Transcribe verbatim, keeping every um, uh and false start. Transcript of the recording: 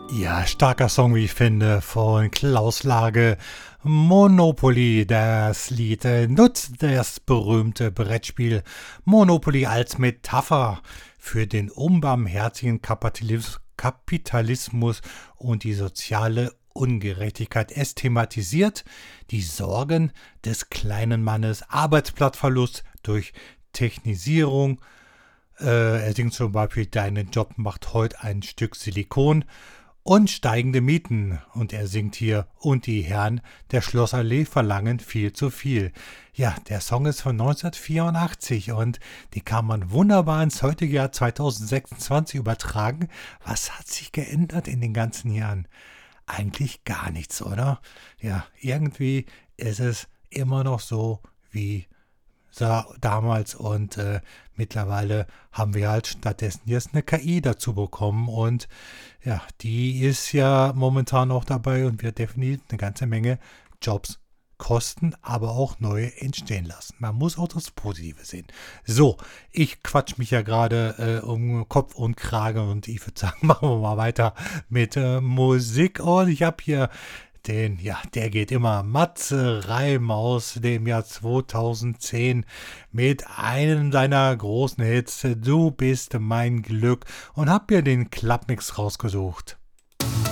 Ja, starker Song, wie ich finde, von Klaus Lage. Monopoly, das Lied äh, nutzt das berühmte Brettspiel Monopoly als Metapher für den unbarmherzigen Kapitalis- Kapitalismus und die soziale Ungerechtigkeit. Es thematisiert die Sorgen des kleinen Mannes, Arbeitsplatzverlust durch Technisierung. Äh, er singt zum Beispiel, deinen Job macht heute ein Stück Silikon und steigende Mieten. Und er singt hier, und die Herren der Schlossallee verlangen viel zu viel. Ja, der Song ist von neunzehnhundertvierundachtzig und die kann man wunderbar ins heutige Jahr zweitausendsechsundzwanzig übertragen. Was hat sich geändert in den ganzen Jahren? Eigentlich gar nichts, oder? Ja, irgendwie ist es immer noch so wie sa- damals und äh, mittlerweile haben wir halt stattdessen jetzt eine K I dazu bekommen und ja, die ist ja momentan auch dabei und wird definitiv eine ganze Menge Jobs kosten, aber auch neue entstehen lassen. Man muss auch das Positive sehen. So, ich quatsch mich ja gerade äh, um Kopf und Kragen und ich würde sagen, machen wir mal weiter mit äh, Musik und ich habe hier den, ja, der geht immer, Matze Reim aus dem Jahr zweitausendzehn mit einem seiner großen Hits, Du bist mein Glück, und hab mir den Klappmix rausgesucht.